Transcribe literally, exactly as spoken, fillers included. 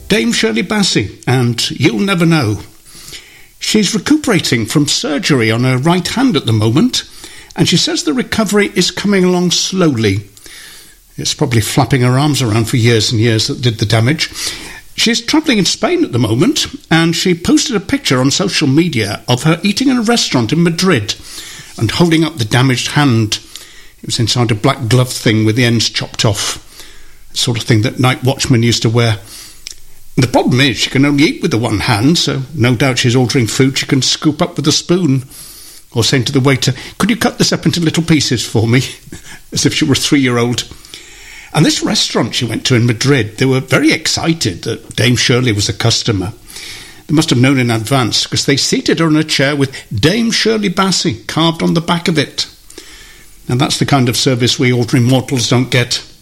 Dame Shirley Bassey, and You'll Never Know. She's recuperating from surgery on her right hand at the moment, and she says the recovery is coming along slowly. It's probably flapping her arms around for years and years that did the damage. She's travelling in Spain at the moment, and she posted a picture on social media of her eating in a restaurant in Madrid and holding up the damaged hand. It was inside a black glove thing with the ends chopped off, the sort of thing that night watchmen used to wear. The problem is she can only eat with the one hand, so no doubt she's ordering food she can scoop up with a spoon, or saying to the waiter, "Could you cut this up into little pieces for me?" as if she were a three-year-old. And this restaurant she went to in Madrid, they were very excited that Dame Shirley was a customer. They must have known in advance, because they seated her in a chair with Dame Shirley Bassey carved on the back of it. And that's the kind of service we ordinary mortals don't get.